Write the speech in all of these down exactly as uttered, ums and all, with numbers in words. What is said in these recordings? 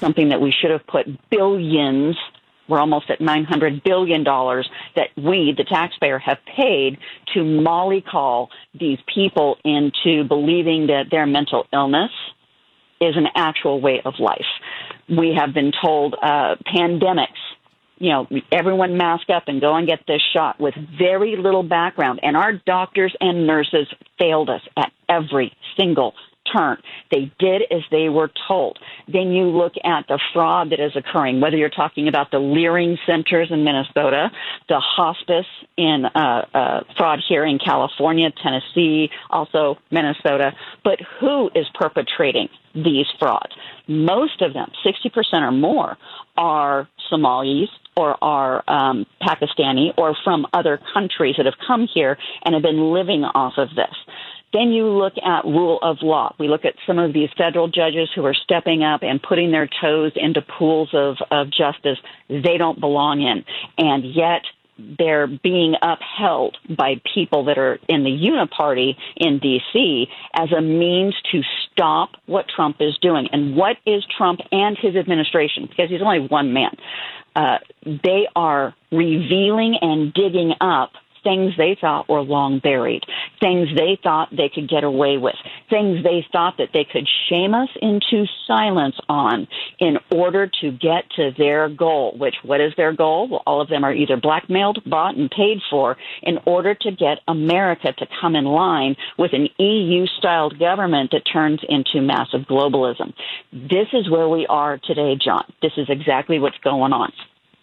something that we should have put billions, we're almost at nine hundred billion dollars that we, the taxpayer, have paid to mollycoddle these people into believing that their mental illness is an actual way of life. We have been told uh, pandemics, you know, everyone mask up and go and get this shot with very little background. And our doctors and nurses failed us at every single turn. They did as they were told. Then you look at the fraud that is occurring, whether you're talking about the Leering centers in Minnesota, the hospice in uh, uh, fraud here in California, Tennessee, also Minnesota. But who is perpetrating these frauds? Most of them, sixty percent or more, are Somalis or are um, Pakistani or from other countries that have come here and have been living off of this. Then you look at rule of law. We look at some of these federal judges who are stepping up and putting their toes into pools of, of justice they don't belong in. And yet they're being upheld by people that are in the uniparty in D C as a means to stop what Trump is doing. And what is Trump and his administration? Because he's only one man. Uh, they are revealing and digging up things they thought were long buried, things they thought they could get away with, things they thought that they could shame us into silence on in order to get to their goal, which, what is their goal? Well, all of them are either blackmailed, bought, and paid for in order to get America to come in line with an E U-styled government that turns into massive globalism. This is where we are today, John. This is exactly what's going on.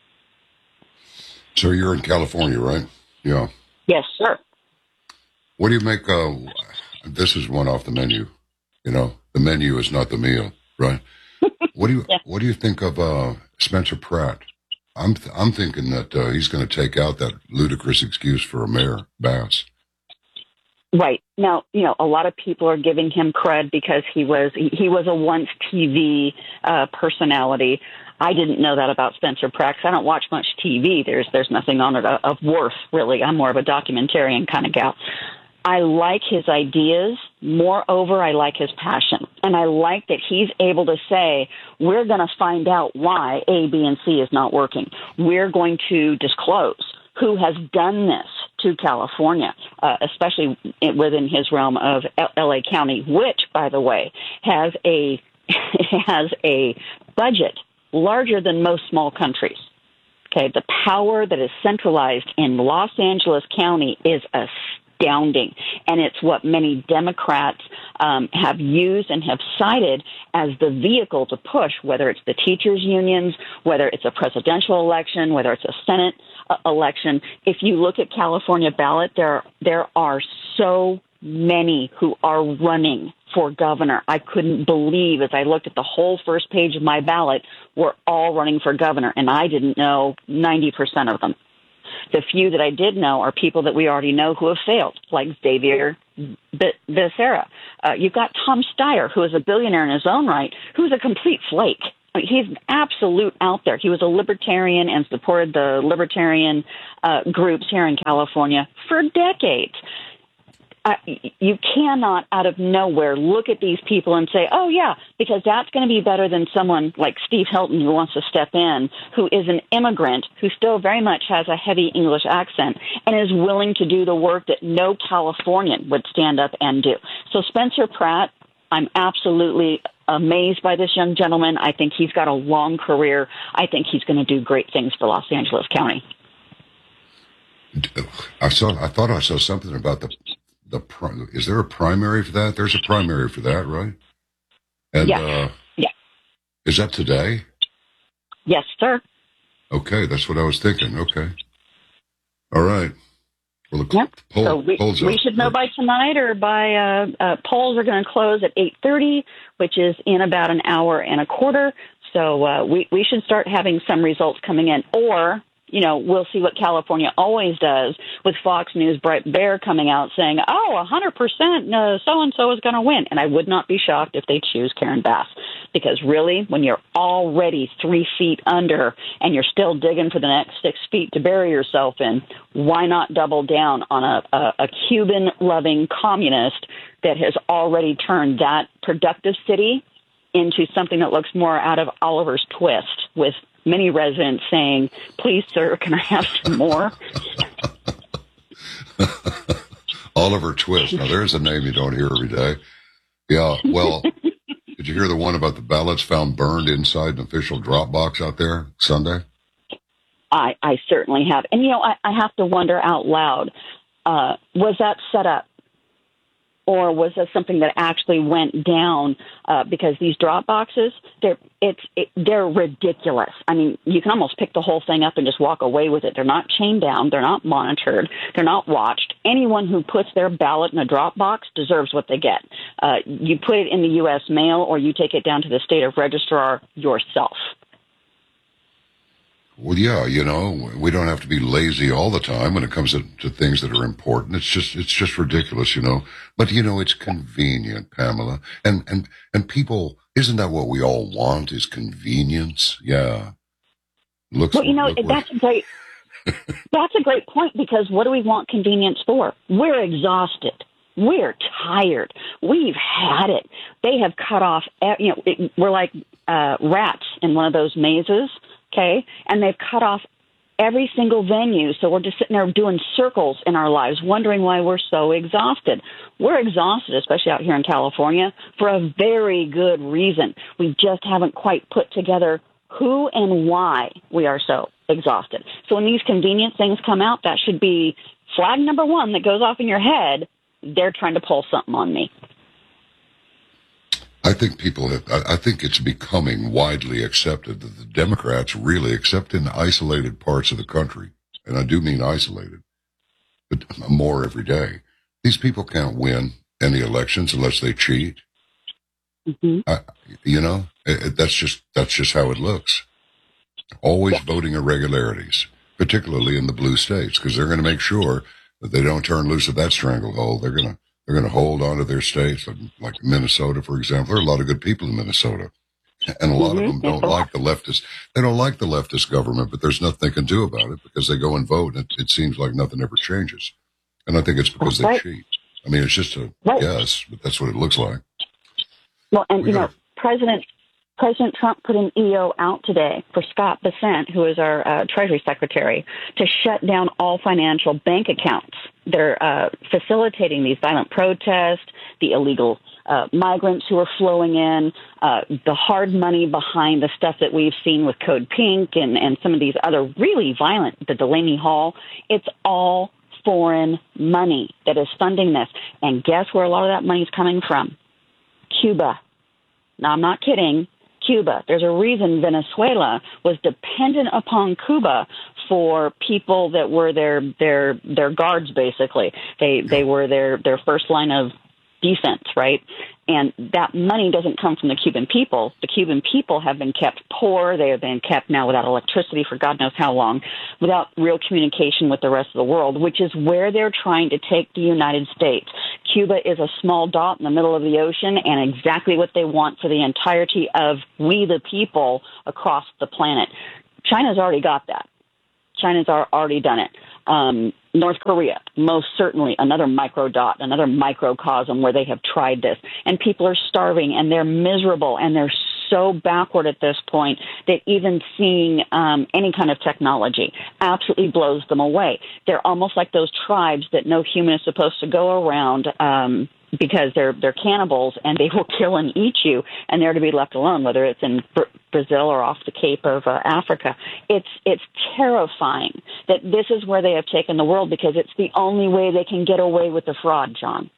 So you're in California, right? Yeah. Yes, sir. What do you make? Uh, this is one off the menu. You know, the menu is not the meal, right? What do you yeah. What do you think of uh, Spencer Pratt? I'm th- I'm thinking that uh, he's going to take out that ludicrous excuse for a mayor, Bass. Right. Now, you know, a lot of people are giving him cred because he was he, he was a once T V uh, personality. I didn't know that about Spencer Pratt. I don't watch much T V. There's there's nothing on it of worth, really. I'm more of a documentarian kind of gal. I like his ideas. Moreover, I like his passion. And I like that he's able to say, we're going to find out why A, B, and C is not working. We're going to disclose who has done this to California, uh, especially within his realm of L A County, which, by the way, has a has a budget larger than most small countries. Okay, the power that is centralized in Los Angeles County is astounding, and it's what many Democrats um, have used and have cited as the vehicle to push, whether it's the teachers' unions, whether it's a presidential election, whether it's a Senate uh, election. If you look at California ballot, there there are so many who are running for governor. I couldn't believe, as I looked at the whole first page of my ballot, we're all running for governor, and I didn't know ninety percent of them. The few that I did know are people that we already know who have failed, like Xavier Becerra. Uh, you've got Tom Steyer, who is a billionaire in his own right, who's a complete flake. I mean, he's absolute out there. He was a libertarian and supported the libertarian uh, groups here in California for decades. Uh, you cannot, out of nowhere, look at these people and say, oh, yeah, because that's going to be better than someone like Steve Hilton who wants to step in, who is an immigrant, who still very much has a heavy English accent and is willing to do the work that no Californian would stand up and do. So Spencer Pratt, I'm absolutely amazed by this young gentleman. I think he's got a long career. I think he's going to do great things for Los Angeles County. I saw. I thought I saw something about the The is there a primary for that? There's a primary for that, right? And yeah. Uh, yeah. Is that today? Yes, sir. Okay, that's what I was thinking. Okay. All right. Well, the yep. poll, so we, polls we up. should know by tonight or by uh, uh, polls are going to close at eight thirty, which is in about an hour and a quarter. So uh, we, we should start having some results coming in. Or, you know, we'll see what California always does with Fox News' Brett Baer coming out saying, oh, one hundred percent uh, so-and-so is going to win. And I would not be shocked if they choose Karen Bass. Because really, when you're already three feet under and you're still digging for the next six feet to bury yourself in, why not double down on a, a, a Cuban-loving communist that has already turned that productive city into something that looks more out of Oliver's Twist, with many residents saying, "Please, sir, can I have some more?" Oliver Twist. Now, there's a name you don't hear every day. Yeah, well, did you hear the one about the ballots found burned inside an official drop box out there Sunday? I, I certainly have. And, you know, I, I have to wonder out loud, uh, was that set up? Or was that something that actually went down? Uh, because these drop boxes, they're it's it, they're ridiculous. I mean, you can almost pick the whole thing up and just walk away with it. They're not chained down. They're not monitored. They're not watched. Anyone who puts their ballot in a drop box deserves what they get. Uh, you put it in the U S mail, or you take it down to the state of registrar yourself. Well, yeah, you know, we don't have to be lazy all the time when it comes to, to things that are important. It's just, it's just ridiculous, you know. But you know, it's convenient, Pamela, and and and people. Isn't that what we all want? Is convenience? Yeah. Looks. Well, you know, look that's a great. That's a great point, because what do we want convenience for? We're exhausted. We're tired. We've had it. They have cut off. You know, it, we're like uh, rats in one of those mazes. Okay, and they've cut off every single venue, so we're just sitting there doing circles in our lives, wondering why we're so exhausted. We're exhausted, especially out here in California, for a very good reason. We just haven't quite put together who and why we are so exhausted. So when these convenient things come out, that should be flag number one that goes off in your head. They're trying to pull something on me. I think people have, I think it's becoming widely accepted that the Democrats really, except in isolated parts of the country, and I do mean isolated, but more every day, these people can't win any elections unless they cheat. Mm-hmm. I, you know, it, that's just, that's just how it looks. Always yeah. Voting irregularities, particularly in the blue states, because they're going to make sure that they don't turn loose of that stranglehold. They're going to, They're going to hold on to their states, like, like Minnesota, for example. There are a lot of good people in Minnesota, and a lot mm-hmm. of them don't like the leftist. They don't like the leftist government, but there's nothing they can do about it because they go and vote, and it, it seems like nothing ever changes. And I think it's because right. they cheat. I mean, it's just a right. guess, but that's what it looks like. Well, and we you gotta, know, President President Trump put an E O out today for Scott Bessent, who is our uh, Treasury Secretary, to shut down all financial bank accounts. They're uh, facilitating these violent protests, the illegal uh, migrants who are flowing in, uh, the hard money behind the stuff that we've seen with Code Pink and, and some of these other really violent, the Delaney Hall. It's all foreign money that is funding this. And guess where a lot of that money is coming from? Cuba. Now, I'm not kidding. Cuba. There's a reason Venezuela was dependent upon Cuba for people that were their their their guards. Basically, they they were their their first line of defense, right? And that money doesn't come from the Cuban people. The Cuban people have been kept poor. They have been kept now without electricity for God knows how long, without real communication with the rest of the world, which is where they're trying to take the United States. Cuba is a small dot in the middle of the ocean, and exactly what they want for the entirety of we the people across the planet. China's already got that. China's already done it. Um, North Korea, most certainly another micro dot, another microcosm where they have tried this. And people are starving, and they're miserable, and they're so backward at this point that even seeing um, any kind of technology absolutely blows them away. They're almost like those tribes that no human is supposed to go around um, because they're they're cannibals, and they will kill and eat you, and they're to be left alone, whether it's in Br- Brazil or off the Cape of uh, Africa. It's it's terrifying that this is where they have taken the world, because it's the only way they can get away with the fraud, John.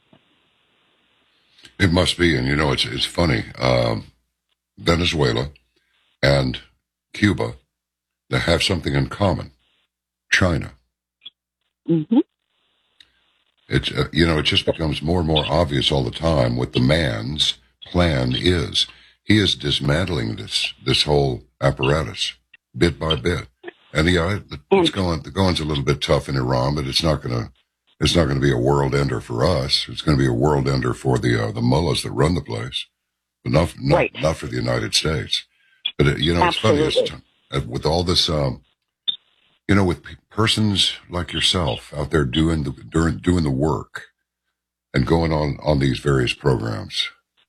It must be, and you know, it's it's funny. Um, Venezuela and Cuba, they have something in common: China. Mm-hmm. It's uh, you know, it just becomes more and more obvious all the time what the man's plan is. He is dismantling this this whole apparatus bit by bit, and yeah, it's going the going's a little bit tough in Iran, but it's not gonna it's not gonna be a world ender for us. It's going to be a world ender for the uh, the mullahs that run the place, but not not, right. not for the United States. But it, you know, Absolutely. it's funny it's, with all this. Um, You know, with persons like yourself out there doing the doing, doing the work and going on, on these various programs,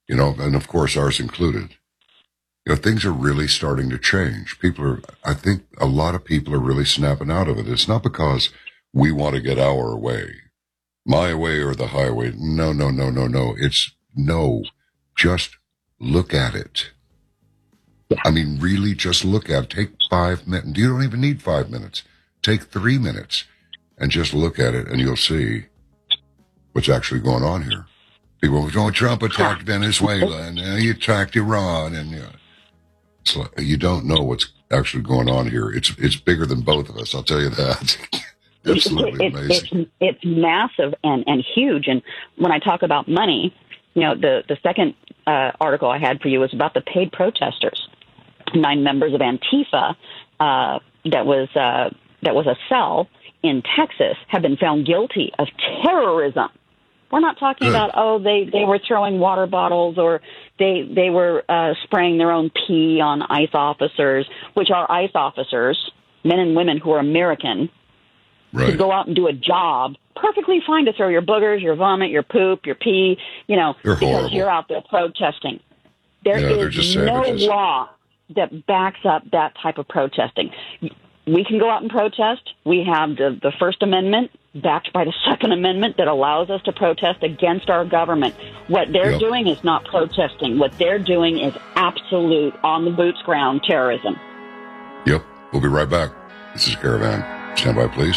you know, and of course ours included. You know, things are really starting to change. People are, I think a lot of people are really snapping out of it. It's not because we want to get our way, my way or the highway. No, no, no, no, no. It's no, just look at it. I mean, really just look at it. Take five minutes. You don't even need five minutes. Take three minutes and just look at it and you'll see what's actually going on here. People go, oh, Trump attacked Venezuela and uh, he attacked Iran. And uh, it's like, you don't know what's actually going on here. It's it's bigger than both of us. I'll tell you that. Absolutely it's, amazing. It's, it's massive and, and huge. And when I talk about money, you know, the, the second uh, article I had for you was about the paid protesters. Nine members of Antifa, uh, that was uh, that was a cell in Texas, have been found guilty of terrorism. We're not talking Good. about, oh, they, they were throwing water bottles or they they were uh, spraying their own pee on ICE officers, which are ICE officers, men and women who are American, Right. to go out and do a job. Perfectly fine to throw your boogers, your vomit, your poop, your pee, you know, They're because horrible. you're out there protesting. There Yeah, they're is just no savages. law that backs up that type of protesting. We can go out and protest. We have the, the First Amendment backed by the Second Amendment that allows us to protest against our government. What they're Yep. doing is not protesting. What they're doing is absolute on-the-boots ground terrorism. Yep. We'll be right back. This is Caravan. Stand by, please.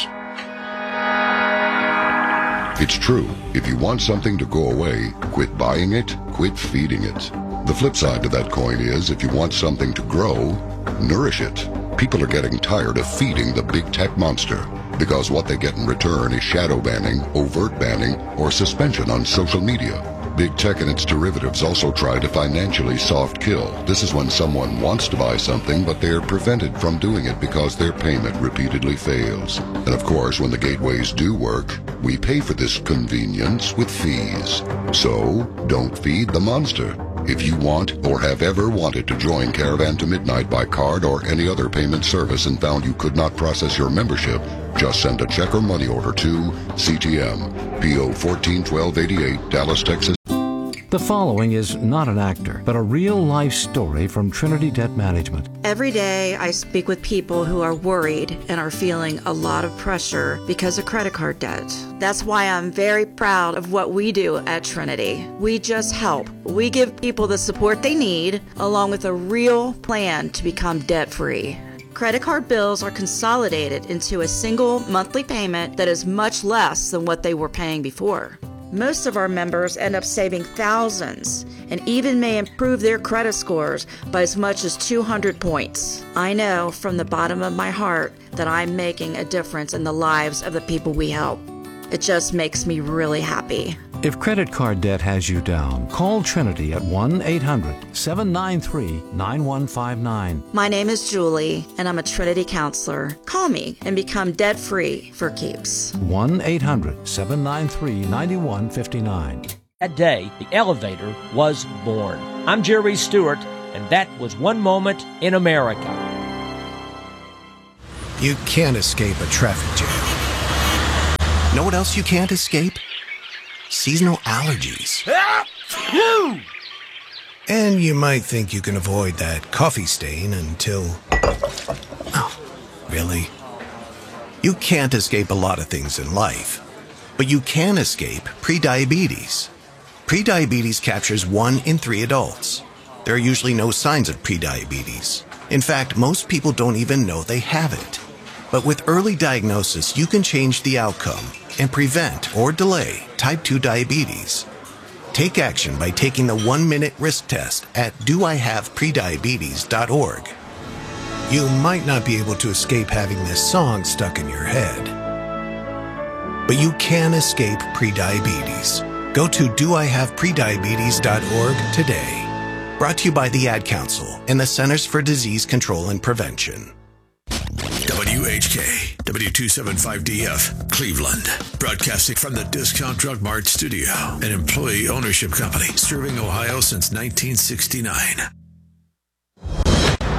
It's true. If you want something to go away, quit buying it, quit feeding it. The flip side to that coin is if you want something to grow, nourish it. People are getting tired of feeding the big tech monster because what they get in return is shadow banning, overt banning, or suspension on social media. Big tech and its derivatives also try to financially soft kill. This is when someone wants to buy something, but they're prevented from doing it because their payment repeatedly fails. And of course, when the gateways do work, we pay for this convenience with fees. So, don't feed the monster. If you want or have ever wanted to join Caravan to Midnight by card or any other payment service and found you could not process your membership, just send a check or money order to C T M, P O fourteen twelve eighty-eight, Dallas, Texas. The following is not an actor, but a real-life story from Trinity Debt Management. Every day I speak with people who are worried and are feeling a lot of pressure because of credit card debt. That's why I'm very proud of what we do at Trinity. We just help. We give people the support they need, along with a real plan to become debt-free. Credit card bills are consolidated into a single monthly payment that is much less than what they were paying before. Most of our members end up saving thousands and even may improve their credit scores by as much as two hundred points. I know from the bottom of my heart that I'm making a difference in the lives of the people we help. It just makes me really happy. If credit card debt has you down, call Trinity at one eight hundred seven nine three nine one five nine. My name is Julie, and I'm a Trinity counselor. Call me and become debt-free for keeps. one eight hundred seven nine three nine one five nine. That day, the elevator was born. I'm Jerry Stewart, and that was One Moment in America. You can't escape a traffic jam. Know what else you can't escape? Seasonal allergies. And you might think you can avoid that coffee stain until... Oh, really? You can't escape a lot of things in life, but you can escape prediabetes. Prediabetes captures one in three adults. There are usually no signs of prediabetes. In fact, most people don't even know they have it. But with early diagnosis, you can change the outcome and prevent or delay type two diabetes. Take action by taking the one-minute risk test at do I have prediabetes dot org. You might not be able to escape having this song stuck in your head, but you can escape prediabetes. Go to do I have prediabetes dot org today. Brought to you by the Ad Council and the Centers for Disease Control and Prevention. W H K, W two seventy-five D F, Cleveland. Broadcasting from the Discount Drug Mart studio, an employee ownership company serving Ohio since nineteen sixty-nine.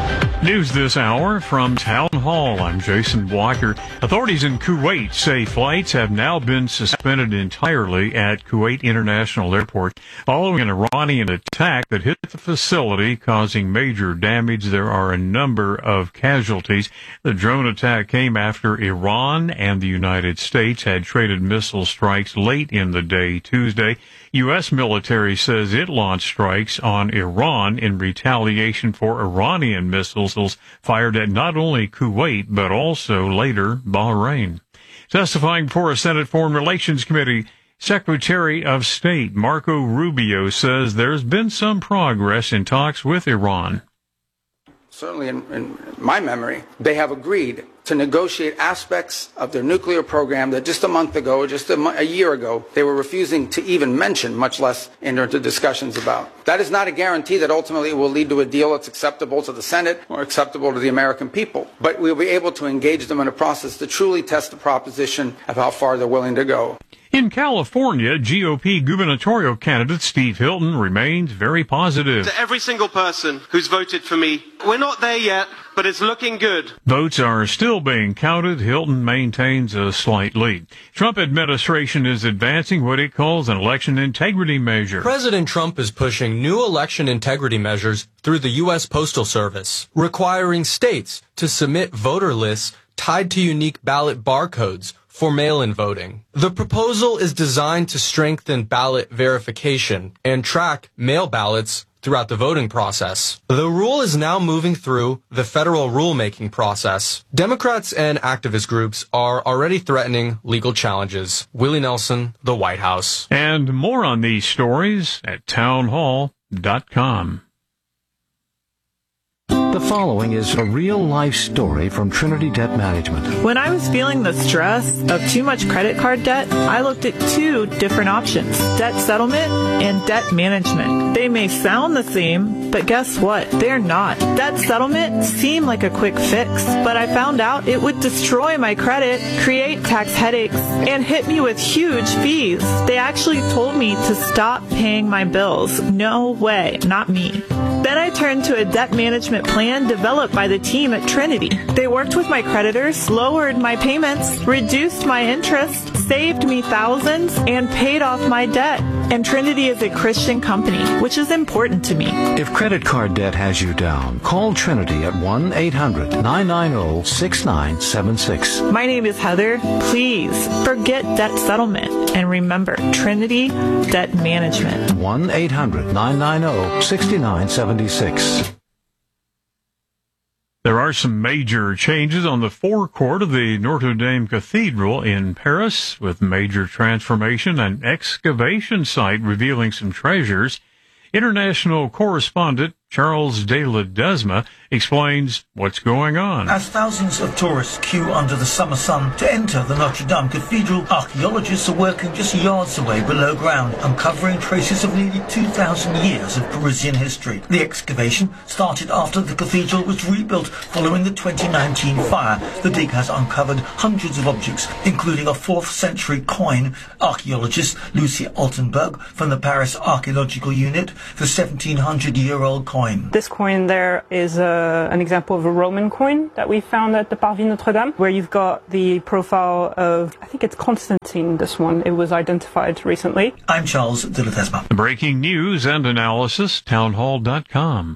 News this hour from Town Hall. I'm Jason Walker. Authorities in Kuwait say flights have now been suspended entirely at Kuwait International Airport following an Iranian attack that hit the facility, causing major damage. There are a number of casualties. The drone attack came after Iran and the United States had traded missile strikes late in the day Tuesday. U S military says it launched strikes on Iran in retaliation for Iranian missiles fired at not only Kuwait, but also later Bahrain. Testifying before a Senate Foreign Relations Committee, Secretary of State Marco Rubio says there's been some progress in talks with Iran. Certainly in, in my memory, they have agreed to negotiate aspects of their nuclear program that just a month ago, or just a, mo- a year ago, they were refusing to even mention, much less enter into discussions about. That is not a guarantee that ultimately it will lead to a deal that's acceptable to the Senate or acceptable to the American people. But we'll be able to engage them in a process to truly test the proposition of how far they're willing to go. In California, G O P gubernatorial candidate Steve Hilton remains very positive. To every single person who's voted for me, we're not there yet, but it's looking good. Votes are still being counted. Hilton maintains a slight lead. Trump administration is advancing what it calls an election integrity measure. President Trump is pushing new election integrity measures through the U S Postal Service, requiring states to submit voter lists tied to unique ballot barcodes for mail-in voting. The proposal is designed to strengthen ballot verification and track mail ballots throughout the voting process. The rule is now moving through the federal rulemaking process. Democrats and activist groups are already threatening legal challenges. Willie Nelson, the White House. And more on these stories at townhall dot com. The following is a real-life story from Trinity Debt Management. When I was feeling the stress of too much credit card debt, I looked at two different options, debt settlement and debt management. They may sound the same, but guess what? They're not. Debt settlement seemed like a quick fix, but I found out it would destroy my credit, create tax headaches, and hit me with huge fees. They actually told me to stop paying my bills. No way, not me. Then I turned to a debt management plan developed by the team at Trinity. They worked with my creditors, lowered my payments, reduced my interest, saved me thousands, and paid off my debt. And Trinity is a Christian company, which is important to me. If credit card debt has you down, call Trinity at one eight hundred nine nine zero six nine seven six. My name is Heather. Please forget debt settlement and remember Trinity Debt Management. one eight hundred nine nine zero six nine seven six. There are some major changes on the forecourt of the Notre Dame Cathedral in Paris, with major transformation and excavation site revealing some treasures. International correspondent Charles de Ledesma explains what's going on. As thousands of tourists queue under the summer sun to enter the Notre Dame Cathedral, archaeologists are working just yards away below ground, uncovering traces of nearly two thousand years of Parisian history. The excavation started after the cathedral was rebuilt following the twenty nineteen fire. The dig has uncovered hundreds of objects, including a fourth century coin. Archaeologist Lucie Altenberg from the Paris Archaeological Unit, the seventeen hundred year old coin. This coin there is uh, an example of a Roman coin that we found at the Parvis Notre Dame, where you've got the profile of, I think it's Constantine, this one. It was identified recently. I'm Charles de Ledesma. Breaking news and analysis, townhall dot com.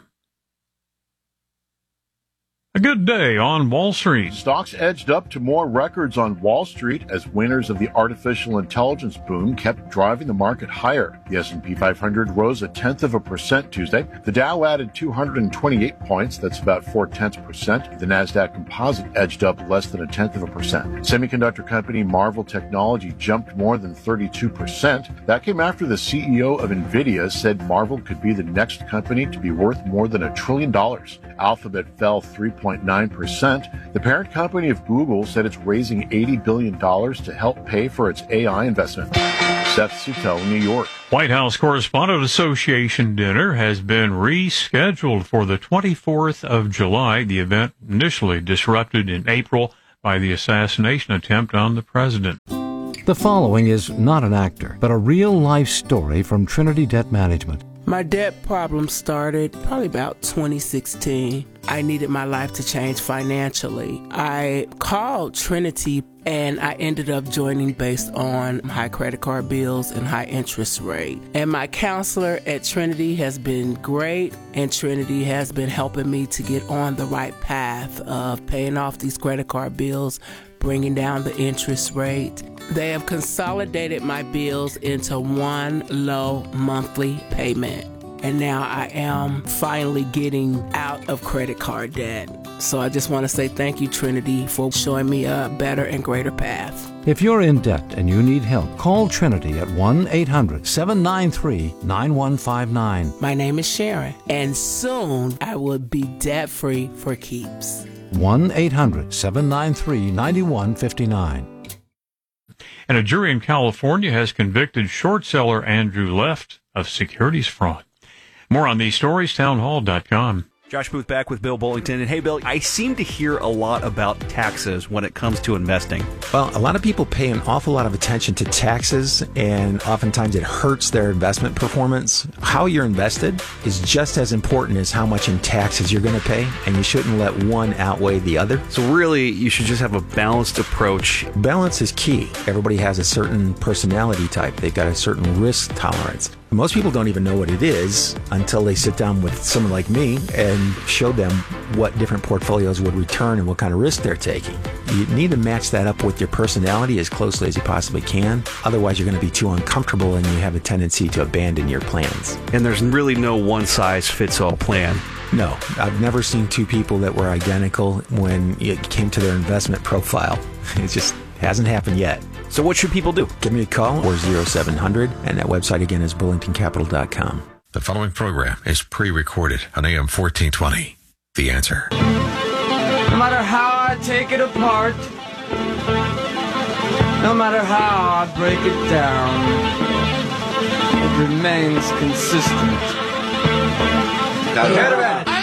A good day on Wall Street. Stocks edged up to more records on Wall Street as winners of the artificial intelligence boom kept driving the market higher. The S and P five hundred rose a tenth of a percent Tuesday. The Dow added two hundred twenty-eight points. That's about four tenths percent. The Nasdaq Composite edged up less than a tenth of a percent. Semiconductor company Marvell Technology jumped more than thirty-two percent. That came after the C E O of NVIDIA said Marvell could be the next company to be worth more than a trillion dollars. Alphabet fell three point nine percent. The parent company of Google said it's raising eighty billion dollars to help pay for its A I investment. Seth Suttel, New York. White House Correspondent Association dinner has been rescheduled for the twenty-fourth of July. The event initially disrupted in April by the assassination attempt on the president. The following is not an actor, but a real-life story from Trinity Debt Management. My debt problem started probably about twenty sixteen. I needed my life to change financially. I called Trinity and I ended up joining based on high credit card bills and high interest rate. And my counselor at Trinity has been great, and Trinity has been helping me to get on the right path of paying off these credit card bills, bringing down the interest rate. They have consolidated my bills into one low monthly payment. And now I am finally getting out of credit card debt. So I just want to say thank you, Trinity, for showing me a better and greater path. If you're in debt and you need help, call Trinity at one eight hundred seven nine three nine one five nine. My name is Sharon, and soon I will be debt-free for keeps. one eight hundred seven nine three nine one five nine. And a jury in California has convicted short seller Andrew Left of securities fraud. More on these stories, townhall dot com. Josh Booth back with Bill Bullington. And hey, Bill, I seem to hear a lot about taxes when it comes to investing. Well, a lot of people pay an awful lot of attention to taxes, and oftentimes it hurts their investment performance. How you're invested is just as important as how much in taxes you're going to pay, and you shouldn't let one outweigh the other. So really, you should just have a balanced approach. Balance is key. Everybody has a certain personality type. They've got a certain risk tolerance. Most people don't even know what it is until they sit down with someone like me and show them what different portfolios would return and what kind of risk they're taking. You need to match that up with your personality as closely as you possibly can. Otherwise, you're going to be too uncomfortable and you have a tendency to abandon your plans. And there's really no one-size-fits-all plan. No, I've never seen two people that were identical when it came to their investment profile. It just hasn't happened yet. So what should people do? Give me a call or oh seven hundred, and that website again is bullington capital dot com. The following program is pre-recorded on A M fourteen twenty. The Answer. No matter how I take it apart, no matter how I break it down, it remains consistent. Now, get it.